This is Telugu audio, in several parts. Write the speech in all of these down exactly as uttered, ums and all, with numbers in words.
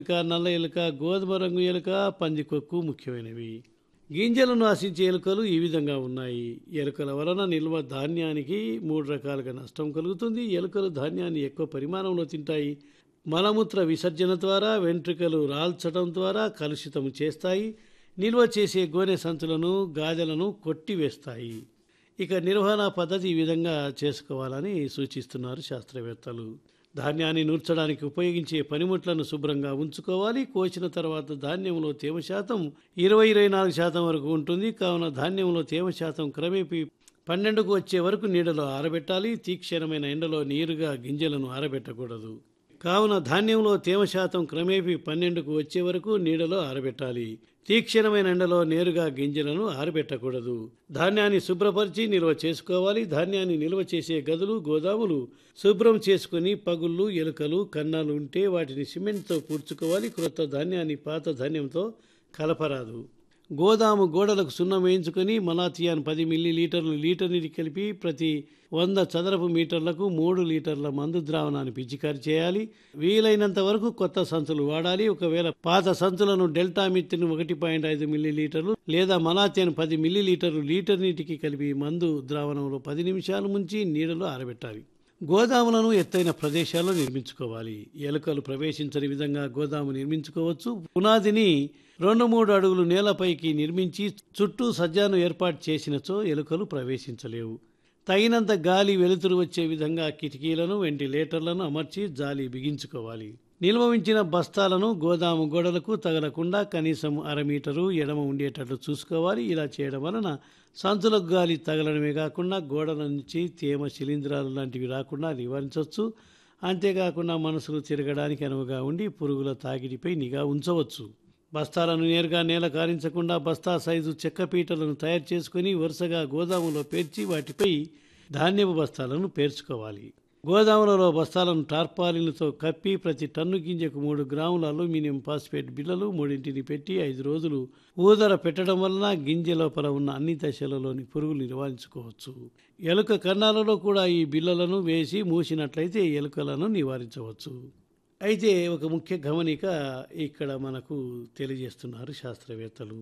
ఎలుక, నల్ల ఎలుక, గోధుమ రంగు ఎలుక, పందికొక్కు ముఖ్యమైనవి. గింజలను ఆశించే ఎలుకలు ఈ విధంగా ఉన్నాయి. ఎలుకల వలన నిల్వ ధాన్యానికి మూడు రకాలుగా నష్టం కలుగుతుంది. ఎలుకలు ధాన్యాన్ని ఎక్కువ పరిమాణంలో తింటాయి. మలమూత్ర విసర్జన ద్వారా, వెంట్రుకలు రాల్చడం ద్వారా కలుషితం చేస్తాయి. నిల్వ చేసే గోనె సంచులను, గాదెలను కొట్టివేస్తాయి. ఇక నిర్వహణ పద్ధతి ఈ విధంగా చేసుకోవాలని సూచిస్తున్నారు శాస్త్రవేత్తలు. ధాన్యాన్ని నూర్చడానికి ఉపయోగించే పనిముట్లను శుభ్రంగా ఉంచుకోవాలి. కోసిన తర్వాత ధాన్యంలో తేమ శాతం ఇరవై ఇరవై నాలుగు శాతం వరకు ఉంటుంది. కావున ధాన్యంలో తేమ శాతం క్రమేపీ పన్నెండుకు వచ్చే వరకు నీడలో ఆరబెట్టాలి. తీక్షణమైన ఎండలో నీరుగా గింజలను ఆరబెట్టకూడదు. కావున ధాన్యంలో తేమ శాతం క్రమేపీ పన్నెండుకు వచ్చే వరకు నీడలో ఆరబెట్టాలి. తీక్షణమైన ఎండలో నేరుగా గింజలను ఆరబెట్టకూడదు. ధాన్యాన్ని శుభ్రపరిచి నిల్వ చేసుకోవాలి. ధాన్యాన్ని నిల్వ చేసే గదులు, గోదాములు శుభ్రం చేసుకుని పగుళ్ళు, ఎలుకలు, కన్నాలు ఉంటే వాటిని సిమెంట్తో పూడ్చుకోవాలి. క్రొత్త ధాన్యాన్ని పాత ధాన్యంతో కలపరాదు. గోదాము గోడలకు సున్నం వేయించుకొని మలాథియాన్ పది మిల్లీ లీటర్లు లీటర్ నీటి కలిపి ప్రతి వంద చదరపు మీటర్లకు మూడు లీటర్ల మందు ద్రావణాన్ని పిచికారి చేయాలి. వీలైనంత వరకు కొత్త సంచులు వాడాలి. ఒకవేళ పాత సంచులను డెల్టా మిత్రిన్ ఒకటి పాయింట్ ఐదు మిల్లీ లీటర్లు లేదా మలాథియాన్ పది మిల్లీ లీటర్లు లీటర్ నీటికి కలిపి మందు ద్రావణంలో పది నిమిషాలు ముంచి నీడలో ఆరబెట్టాలి. గోదాములను ఎత్తైన ప్రదేశాల్లో నిర్మించుకోవాలి. ఎలుకలు ప్రవేశించని విధంగా గోదాము నిర్మించుకోవచ్చు. పునాదిని రెండు మూడు అడుగులు నేలపైకి నిర్మించి చుట్టూ సజ్జాను ఏర్పాటు చేసినచో ఎలుకలు ప్రవేశించలేవు. తగినంత గాలి, వెలుతురు వచ్చే విధంగా కిటికీలను, వెంటిలేటర్లను అమర్చి జాలి బిగించుకోవాలి. నిల్వ ఉంచిన బస్తాలను గోదాము గోడలకు తగలకుండా కనీసం అర మీటరు ఎడమ ఉండేటట్లు చూసుకోవాలి. ఇలా చేయడం వలన సంచులకు గాలి తగలడమే కాకుండా గోడల నుంచి తేమ, శిలీంధ్రాలు లాంటివి రాకుండా నివారించవచ్చు. అంతేకాకుండా మనసులు తిరగడానికి అనువుగా ఉండి పురుగుల తాకిడిపై నిఘా ఉంచవచ్చు. బస్తాలను నేరుగా నేల కారించకుండా బస్తా సైజు చెక్క పీటలను తయారు చేసుకుని వరుసగా గోదాములో పేర్చి వాటిపై ధాన్యపు బస్తాలను పేర్చుకోవాలి. గోదాములలో బస్తాలను టార్పాలిన్లతో కప్పి ప్రతి టన్ను గింజకు మూడు గ్రాముల అల్యూమినియం ఫాస్ఫేట్ బిళ్ళలు మూడింటిని పెట్టి ఐదు రోజులు ఊదర పెట్టడం వలన గింజ లోపల ఉన్న అన్ని దశలలోని పురుగులు నివారించుకోవచ్చు. ఎలుక కన్నాలలో కూడా ఈ బిళ్ళలను వేసి మూసినట్లయితే ఎలుకలను నివారించవచ్చు. అయితే ఒక ముఖ్య గమనిక ఇక్కడ మనకు తెలియజేస్తున్నారు శాస్త్రవేత్తలు.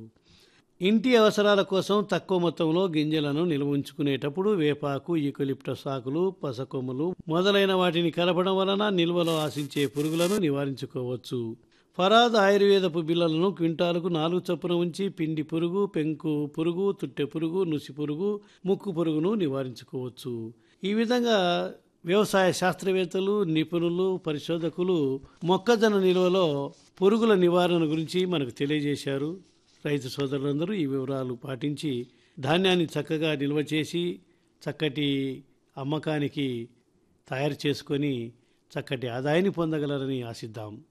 ఇంటి అవసరాల కోసం తక్కువ మొత్తంలో గింజలను నిల్వ ఉంచుకునేటప్పుడు వేపాకు, యూకలిప్టస్ ఆకులు, పసకొమ్మలు మొదలైన వాటిని కలపడం వలన నిల్వలో ఆశించే పురుగులను నివారించుకోవచ్చు. ఫరాద్ ఆయుర్వేదపు బిళ్ళలను క్వింటాలకు నాలుగు చొప్పున ఉంచి పిండి పురుగు, పెంకు పురుగు, తుట్టె పురుగు, నుసి పురుగు, ముక్కు పురుగును నివారించుకోవచ్చు. ఈ విధంగా వ్యవసాయ శాస్త్రవేత్తలు, నిపుణులు, పరిశోధకులు మొక్కజొన్న నిల్వలో పురుగుల నివారణ గురించి మనకు తెలియజేశారు. రైతు సోదరులందరూ ఈ వివరాలు పాటించి ధాన్యాన్ని చక్కగా నిల్వ చేసి చక్కటి అమ్మకానికి తయారు చేసుకొని చక్కటి ఆదాయాన్ని పొందగలరని ఆశిద్దాం.